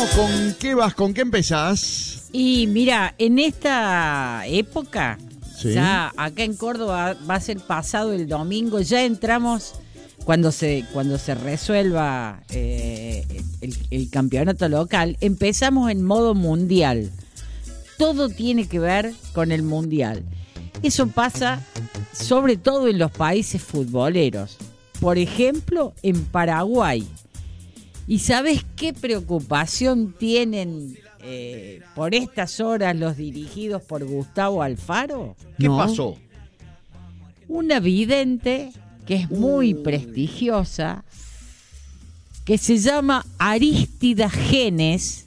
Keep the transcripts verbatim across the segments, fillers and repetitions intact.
Vamos, ¿con qué vas? ¿Con qué empezás? Y mira, en esta época, Sí. ya acá en Córdoba va a ser pasado el domingo, ya entramos cuando se cuando se resuelva eh, el, el campeonato local, empezamos en modo mundial. Todo tiene que ver con el mundial. Eso pasa sobre todo en los países futboleros. Por ejemplo, en Paraguay. ¿Y sabes qué preocupación tienen eh, por estas horas los dirigidos por Gustavo Alfaro? ¿Qué No. pasó? Una vidente que es muy prestigiosa, que se llama Arístida Genes,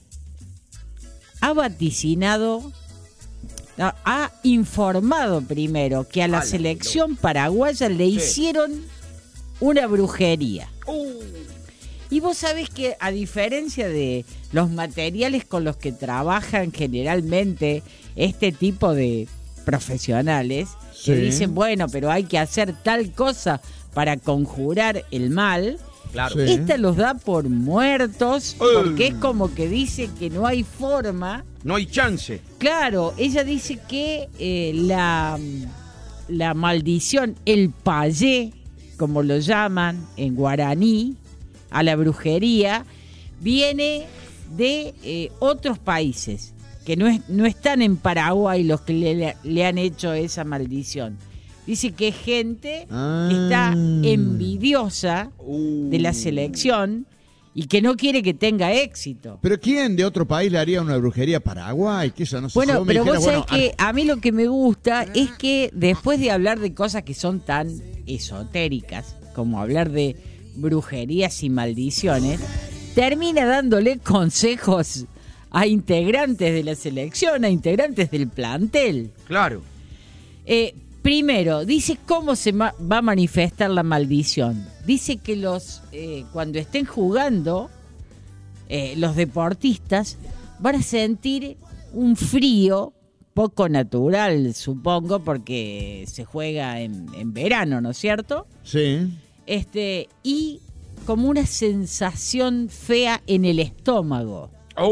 ha vaticinado, ha, ha informado primero que a la Ala, selección paraguaya le Sí. hicieron una brujería. Uh, Y vos sabés que a diferencia de los materiales con los que trabajan generalmente este tipo de profesionales, Sí. que dicen, bueno, pero hay que hacer tal cosa para conjurar el mal, claro. Sí. esta los da por muertos, Eh. porque es como que dice que no hay forma. No hay chance. Claro, ella dice que eh, la, la maldición, el payé, como lo llaman en guaraní, a la brujería, viene de eh, otros países, que no, es, no están en Paraguay los que le, le han hecho esa maldición. Dice que es gente Ah. que está envidiosa Uh. de la selección y que no quiere que tenga éxito. ¿Pero quién de otro país le haría una brujería a Paraguay? Que eso no sé. Si Bueno, vos me pero vos dijeras, sabés bueno, que a mí lo que me gusta es que después de hablar de cosas que son tan esotéricas, como hablar de brujerías y maldiciones, termina dándole consejos a integrantes de la selección, a integrantes del plantel. Claro. Eh, primero, dice cómo se ma- va a manifestar la maldición. Dice que los eh, cuando estén jugando, eh, los deportistas van a sentir un frío poco natural, supongo, porque se juega en, en verano, ¿no es cierto? Sí. Este, y como una sensación fea en el estómago.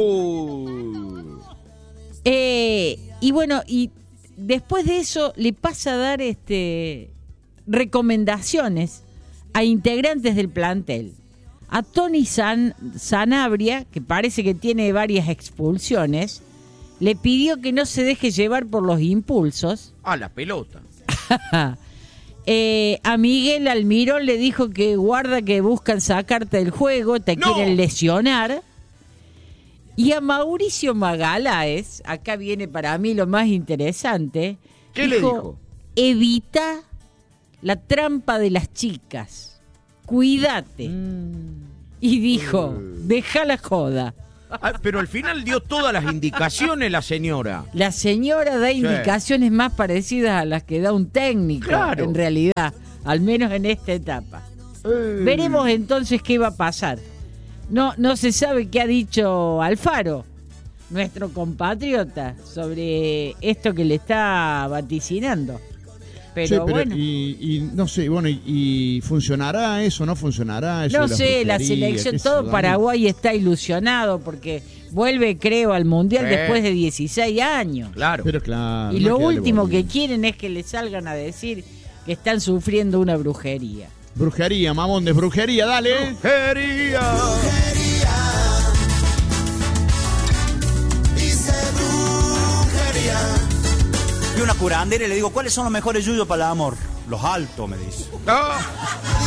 Oh. Eh, y bueno, y después de eso le pasa a dar este recomendaciones a integrantes del plantel. A Tony San, Sanabria, que parece que tiene varias expulsiones, le pidió que no se deje llevar por los impulsos. A la pelota. Eh, a Miguel Almirón le dijo que guarda que buscan sacarte del juego, te ¡No! quieren lesionar. Y a Mauricio Magaláes, acá viene para mí lo más interesante. ¿Qué le dijo? Evita la trampa de las chicas, cuídate. Mm. Y dijo, deja la joda. Ah, pero al final dio todas las indicaciones la señora. La señora da Sí. indicaciones más parecidas a las que da un técnico, Claro. en realidad, al menos en esta etapa. Eh. Veremos entonces qué va a pasar. No, no se sabe qué ha dicho Alfaro, nuestro compatriota, sobre esto que le está vaticinando. Pero, Sí, pero bueno, y, y no sé, bueno, y, y ¿funcionará eso? ¿No funcionará eso? no de las sé, la brujerías? selección, ¿Qué sé todo yo, Paraguay está ilusionado porque vuelve, creo, al Mundial Sí. después de dieciséis años. Claro. Pero claro. Y no lo hay que darle último bolilla. que quieren es que le salgan a decir que están sufriendo una brujería. Brujería, mamón de brujería, dale. Brujería. Y una curandera y le digo, ¿cuáles son los mejores yuyos para el amor? Los altos, me dice. Ah.